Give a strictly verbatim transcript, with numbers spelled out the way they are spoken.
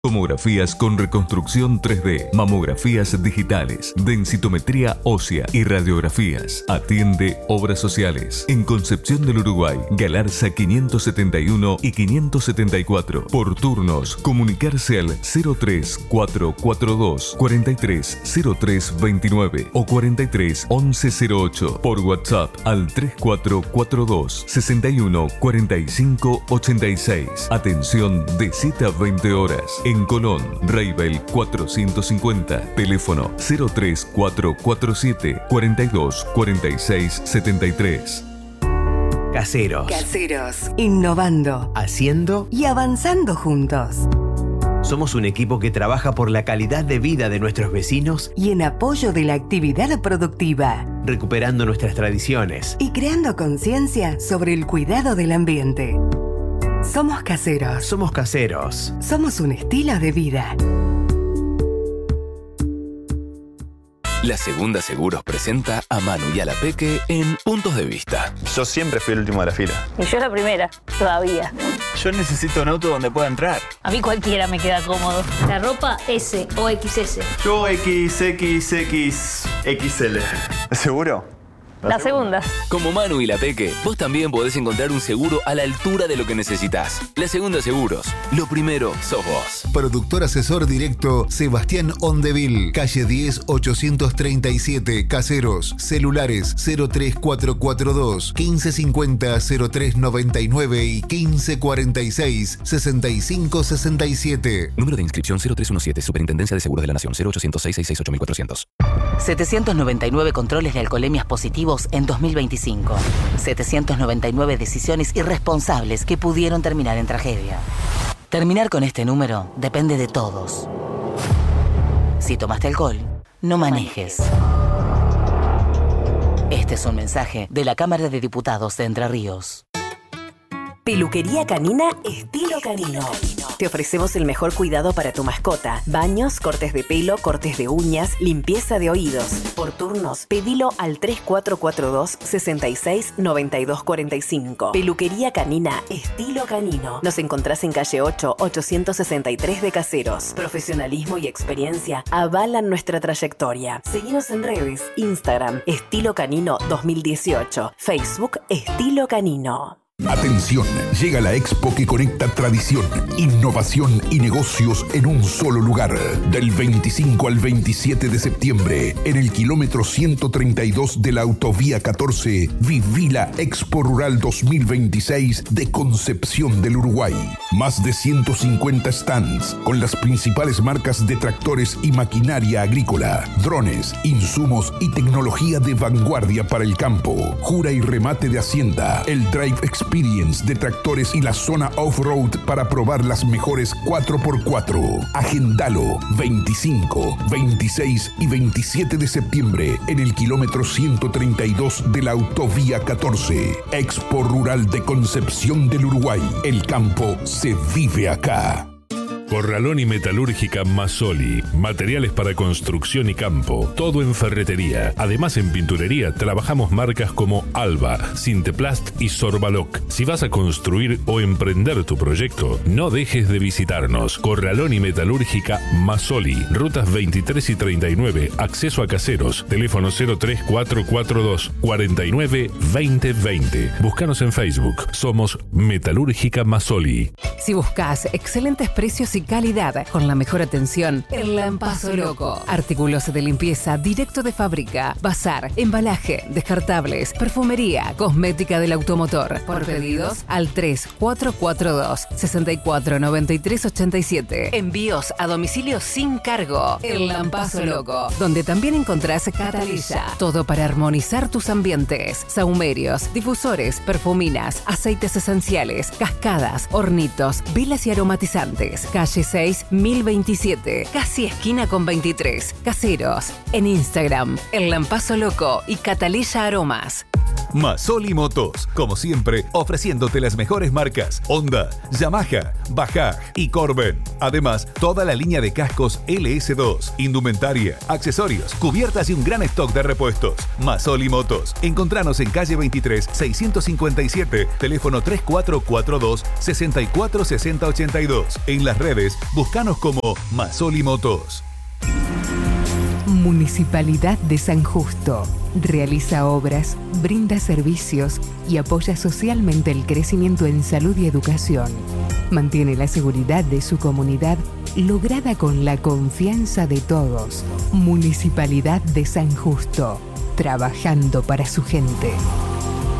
Tomografías con reconstrucción tres D, mamografías digitales, densitometría ósea y radiografías. Atiende Obras Sociales. En Concepción del Uruguay, Galarza quinientos setenta y uno y quinientos setenta y cuatro. Por turnos, comunicarse al cero tres cuatro cuatro dos cuatro tres cero tres veintinueve o cuarenta y tres once cero ocho. Por WhatsApp al tres cuatro cuatro dos sesenta y uno cuarenta y cinco ochenta y seis. Atención de siete a veinte horas. En Colón, Reibel cuatrocientos cincuenta, teléfono cero tres cuatro cuatro siete cuarenta y dos cuarenta y seis setenta y tres. Caseros. Caseros. Innovando. Haciendo y avanzando juntos. Somos un equipo que trabaja por la calidad de vida de nuestros vecinos y en apoyo de la actividad productiva, recuperando nuestras tradiciones y creando conciencia sobre el cuidado del ambiente. Somos caseros. Somos caseros. Somos un estilo de vida. La Segunda Seguros presenta a Manu y a la Peque en Puntos de Vista. Yo siempre fui el último de la fila. Y yo la primera, todavía. Yo necesito un auto donde pueda entrar. A mí cualquiera me queda cómodo. La ropa S o equis ese. Yo equis equis equis equis ele. ¿Seguro? La segunda. Como Manu y la Peque, vos también podés encontrar un seguro a la altura de lo que necesitas. La Segunda Seguros. Lo primero sos vos. Productor asesor directo Sebastián Ondeville. Calle diez ochocientos treinta y siete. Caseros. Celulares cero tres cuatro cuatro dos quince cincuenta cero tres noventa y nueve y quince cuarenta y seis sesenta y cinco sesenta y siete. Número de inscripción cero tres diecisiete. Superintendencia de Seguros de la Nación. cero ochocientos seis sesenta y seis ocho mil cuatrocientos. setecientos noventa y nueve controles de alcoholemias positivos en dos mil veinticinco. setecientos noventa y nueve decisiones irresponsables que pudieron terminar en tragedia. Terminar con este número depende de todos. Si tomaste alcohol, no manejes. Este es un mensaje de la Cámara de Diputados de Entre Ríos. Peluquería Canina Estilo Canino. Te ofrecemos el mejor cuidado para tu mascota. Baños, cortes de pelo, cortes de uñas, limpieza de oídos. Por turnos, pedilo al tres cuatro cuatro dos sesenta y seis noventa y dos cuarenta y cinco. Peluquería Canina Estilo Canino. Nos encontrás en calle ocho, ochocientos sesenta y tres de Caseros. Profesionalismo y experiencia avalan nuestra trayectoria. Seguinos en redes, Instagram, Estilo Canino dos mil dieciocho, Facebook, Estilo Canino. Atención, llega la expo que conecta tradición, innovación y negocios en un solo lugar. Del veinticinco al veintisiete de septiembre, en el kilómetro ciento treinta y dos de la autovía catorce, viví la Expo Rural dos mil veintiséis de Concepción del Uruguay. Más de ciento cincuenta stands con las principales marcas de tractores y maquinaria agrícola, drones, insumos y tecnología de vanguardia para el campo. Jura y remate de Hacienda, el Drive Experience de tractores y la zona off-road para probar las mejores cuatro por cuatro. Agendalo veinticinco, veintiséis y veintisiete de septiembre en el kilómetro ciento treinta y dos de la autovía catorce. Expo Rural de Concepción del Uruguay. El campo se vive acá. Corralón y Metalúrgica Masoli. Materiales para construcción y campo. Todo en ferretería. Además, en pinturería trabajamos marcas como Alba, Sinteplast y Sorbaloc. Si vas a construir o emprender tu proyecto, no dejes de visitarnos. Corralón y Metalúrgica Masoli. Rutas veintitrés y treinta y nueve. Acceso a Caseros. Teléfono cero tres cuatro cuatro dos cuarenta y nueve veinte veinte. Búscanos en Facebook. Somos Metalúrgica Masoli. Si buscas excelentes precios y calidad con la mejor atención, El Lampazo Loco. Artículos de limpieza directo de fábrica, bazar, embalaje, descartables, perfumería, cosmética del automotor. Por pedidos al tres cuatro cuatro dos sesenta y cuatro noventa y tres ochenta y siete. Envíos a domicilio sin cargo. El Lampazo Loco, donde también encontrás Catalilla. Todo para armonizar tus ambientes. Sahumerios, difusores, perfuminas, aceites esenciales, cascadas, hornitos, velas y aromatizantes. Calle seis mil veintisiete, casi esquina con veintitrés. Caseros. En Instagram, El Lampazo Loco y Catalilla Aromas. Masoli Motos, como siempre, ofreciéndote las mejores marcas Honda, Yamaha, Bajaj y Corben. Además, toda la línea de cascos L S dos, indumentaria, accesorios, cubiertas y un gran stock de repuestos. Masoli Motos. Encontranos en calle veintitrés, seiscientos cincuenta y siete, teléfono tres cuatro cuatro dos, seis cuatro seis cero ocho dos. En las redes, búscanos como Masoli Motos. Municipalidad de San Justo. Realiza obras, brinda servicios y apoya socialmente el crecimiento en salud y educación. Mantiene la seguridad de su comunidad lograda con la confianza de todos. Municipalidad de San Justo. Trabajando para su gente.